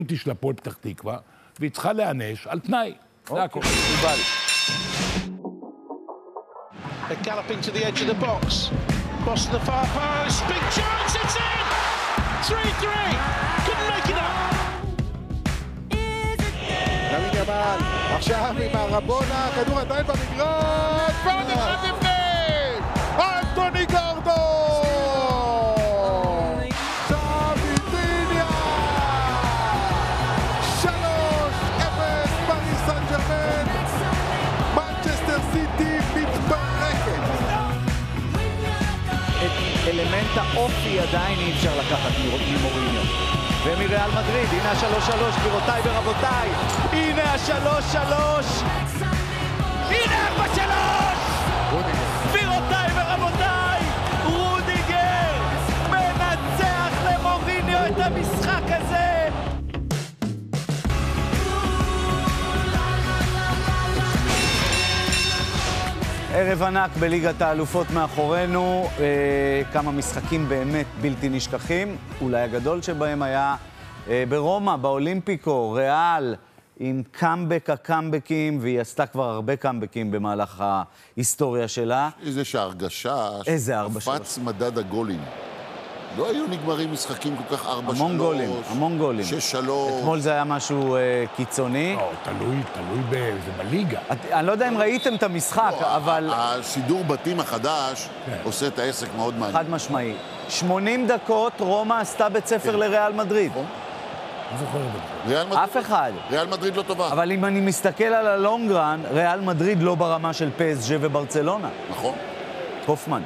של הפועל פתח תקווה, והיא צריכה להיענש על תנאי. זה הכל. מקובל. They're galloping to the edge of the box. Cross to the far post. Big chance, it's in! 3-3. Couldn't make it up. ימין ימל, עכשיו עם הרבונה, כדור עדיין במגרש, ועוד אחד לפני! אנטוני גורדון! דוידיניה! 3-0 פריס סן ז'רמן, מנצ'סטר סיטי מתפרקת. את אלמנט האופי עדיין אי אפשר לקחת ממוריניו. ומריאל מדריד, הנה ה-3-3, גבירותיי ורבותיי, הנה ה-3-3, הנה 4-3, גבירותיי ורבותיי, רודיגר מנצח למוריניו את המשחק הזה. ערב ענק בליגת האלופות מאחורינו, כמה משחקים באמת בלתי נשכחים, אולי הגדול שבהם היה ברומא, באולימפיקו, ריאל, עם קאמבקים, והיא עשתה כבר הרבה קאמבקים במהלך ההיסטוריה שלה. איזושהי הרגשה, איזה 4-3. קפץ מדד הגולים. לא היו נגמרים משחקים כל כך 4-3. המון גולים, המון גולים. 6-3. אתמול זה היה משהו קיצוני. לא, תלוי זה בליגה. אני לא יודע אם ראיתם את המשחק, אבל... הסידור בתים החדש עושה את העסק מאוד מעניין. חד משמעי. 80 דקות רומא עשתה בית ספר לריאל מדריד. אני זוכר את זה. אף אחד. ריאל מדריד לא טובה. אבל אם אני מסתכל על הלונגרן, ריאל מדריד לא ברמה של PSG וברצלונה. נכון. קופמן.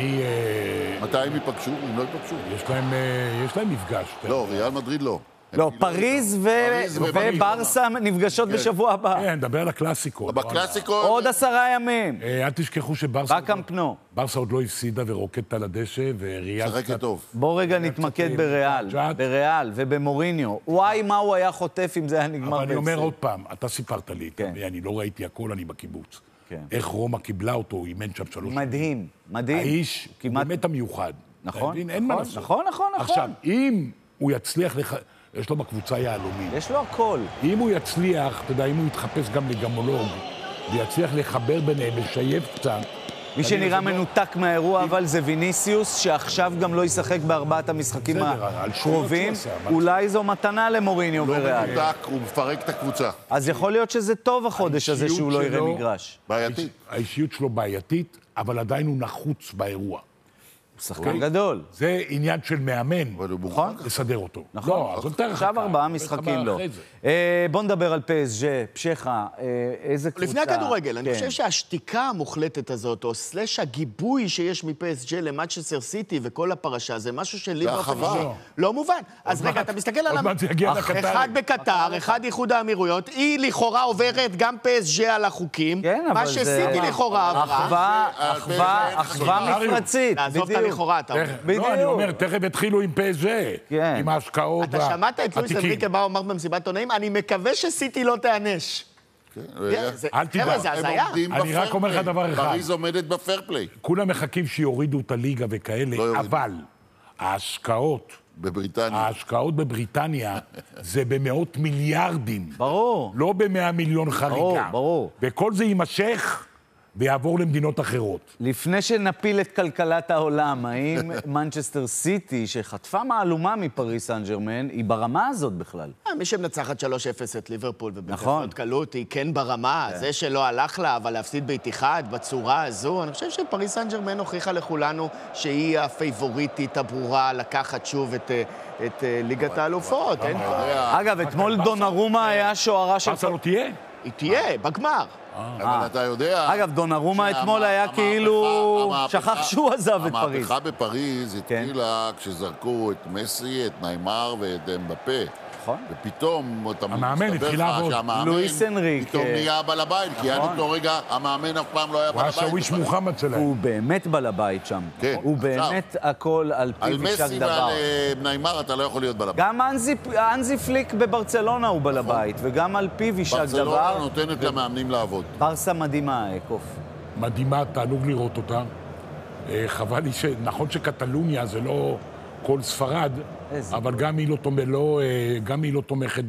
מתי הם ייפגשו? הם לא ייפגשו. יש להם מפגש. לא, ריאל מדריד לא. לא, פריז וברסה נפגשות בשבוע הבא. כן, נדבר על הקלאסיקו. בקלאסיקו... עוד 10 ימים. אל תשכחו שברסה... בקמפנו. ברסה עוד לא הפסידה ורוקדת על הדשא, וריאל... שחקת טוב. בוא רגע נתמקד בריאל ובמוריניו. וואי, מה הוא היה חוטף אם זה היה נגמר אבל אני אומר בהפסד. עוד פעם, אתה סיפרת לי, אני לא ראיתי הכל, אני בקיבוץ. איך רומא קיבלה אותו, הוא אימן שם 3 שנים. מדהים, מדהים. האיש הוא באמת המיוחד. נכון, אין מה לעשות. נכון. עכשיו, אם הוא יצליח יש לו בקבוצה יהלומים. יש לו הכל. אם הוא יצליח, אתה יודע, אם הוא יתחפש גם לגמולוג, ויצליח לחבר ביניהם, לשייב קצת... מי שנראה מנותק מהאירוע, אבל זה ויניסיוס, שעכשיו גם לא ישחק בארבעת המשחקים הקרובים. אולי זו מתנה למוריניו וריאל. לא מנותק, הוא מפרק את הקבוצה. אז יכול להיות שזה טוב החודש הזה שהוא לא יראה מגרש. בעייתית. האישיות שלו בעייתית, אבל עדיין הוא נחוץ באירוע. הוא שחקן גדול. זה עניין של מאמן. נכון? לסדר אותו. נכון. עכשיו 4 משחקים לא. בוא נדבר על PSG, פשחה, איזה קבוצה... לפני הכדורגל, אני חושב שהשתיקה המוחלטת הזאת, או סלש הגיבוי שיש מ-PSG למנצ'סטר סיטי וכל הפרשה, זה משהו שלי באופן אישי לא מובן. אז רגע, אתה מסתכל על... אחד בקטר, אחד איחוד האמירויות, היא לכאורה עוברת גם PSG על החוקים, מה שסיטי לכאורה עברה. אחווה מפרצית. לעזוב את הלכאורה, אתה אומר. לא, אני אומר, תכף התחילו עם PSG, עם ההשקעות. אתה שמעת את לואיס אנריקה בא ואומר במסיבת עונאים, אני מקווה שסיטי לא תענש. אל תדע. אני רק אומר לך דבר אחד. פריז עומדת בפרפליי. כולם מחכים שיורידו את הליגה וכאלה, אבל ההשקעות בבריטניה זה במאות מיליארדים. ברור. לא ב100 מיליון חריגה. ברור. וכל זה יימשך ויעבור למדינות אחרות. לפני שנפיל את כלכלת העולם, האם מנצ'סטר סיטי, שחטפה מעלומה מפריס סן ז'רמן, היא ברמה הזאת בכלל? מי שמנצחת 3-0 את ליברפול ובכזאת קלות, היא כן ברמה. זה שלא הלך לה, אבל להפסיד באיתיחד בצורה הזו, אני חושב שפריס סן ז'רמן הוכיחה לכולנו שהיא הפייבוריטית הברורה לקחת שוב את ליגת האלופות. אגב, אתמול דונרומה היה שוערה של... ברסה לא תהיה? היא תהיה, בגמר. אבל אתה יודע... אגב, דונרומה אתמול היה כאילו... שכח שהוא עזב את פריז. המהפכה בפריז התחילה כשזרקו את מסי, את ניימר ואת אמבפה. נכון. ופתאום המאמן התחיל לעבוד. לואיס אנריקה. פתאום נהיה בעל הבית, כי עד אותו רגע המאמן אף פעם לא היה בעל הבית. הוא היה שוויש מוחמד שלהם. הוא באמת בעל הבית שם. הוא באמת הכל על פיו יישק דבר. על מסי ועל ניימר אתה לא יכול להיות בעל הבית. גם אנזי פליק בברצלונה הוא בעל הבית, וגם על פיו יישק דבר. ברצלונה נותנת למאמנים לעבוד. ברסה מדהימה, קוף. מדהימה, תענוג לראות אותה. חבל לי נכון שקטלוניה זה לא כל ספרד, אבל גם היא לא תומכת